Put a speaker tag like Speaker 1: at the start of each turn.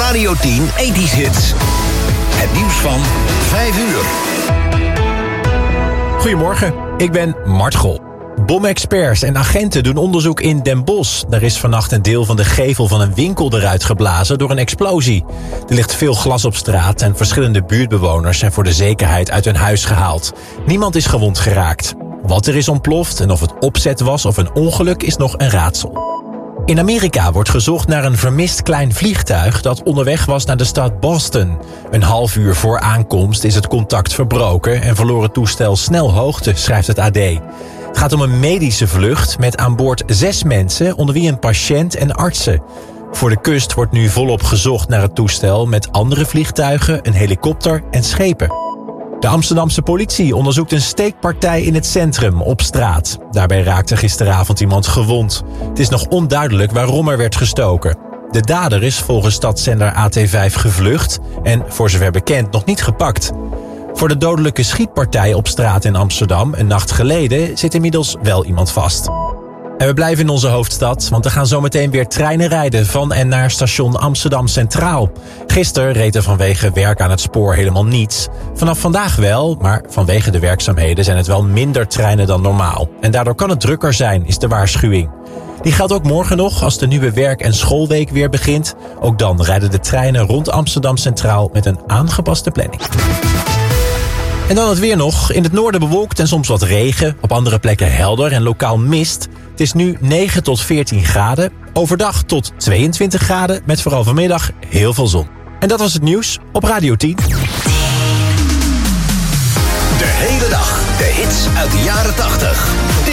Speaker 1: Radio 10 80's Hits. Het nieuws van 5 uur.
Speaker 2: Goedemorgen, ik ben Mart Gol. Bomexperts en agenten doen onderzoek in Den Bosch. Daar is vannacht een deel van de gevel van een winkel eruit geblazen door een explosie. Er ligt veel glas op straat en verschillende buurtbewoners zijn voor de zekerheid uit hun huis gehaald. Niemand is gewond geraakt. Wat er is ontploft en of het opzet was of een ongeluk is nog een raadsel. In Amerika wordt gezocht naar een vermist klein vliegtuig dat onderweg was naar de stad Boston. Een half uur voor aankomst is het contact verbroken en verloor het toestel snel hoogte, schrijft het AD. Het gaat om een medische vlucht met aan boord 6 mensen, onder wie een patiënt en artsen. Voor de kust wordt nu volop gezocht naar het toestel met andere vliegtuigen, een helikopter en schepen. De Amsterdamse politie onderzoekt een steekpartij in het centrum op straat. Daarbij raakte gisteravond iemand gewond. Het is nog onduidelijk waarom er werd gestoken. De dader is volgens stadszender AT5 gevlucht en voor zover bekend nog niet gepakt. Voor de dodelijke schietpartij op straat in Amsterdam een nacht geleden zit inmiddels wel iemand vast. En we blijven in onze hoofdstad, want er gaan zometeen weer treinen rijden van en naar station Amsterdam Centraal. Gisteren reed er vanwege werk aan het spoor helemaal niets. Vanaf vandaag wel, maar vanwege de werkzaamheden zijn het wel minder treinen dan normaal. En daardoor kan het drukker zijn, is de waarschuwing. Die geldt ook morgen nog als de nieuwe werk- en schoolweek weer begint. Ook dan rijden de treinen rond Amsterdam Centraal met een aangepaste planning. En dan het weer nog. In het noorden bewolkt en soms wat regen. Op andere plekken helder en lokaal mist. Het is nu 9 tot 14 graden. Overdag tot 22 graden. Met vooral vanmiddag heel veel zon. En dat was het nieuws op Radio 10.
Speaker 1: De hele dag de hits uit de jaren 80.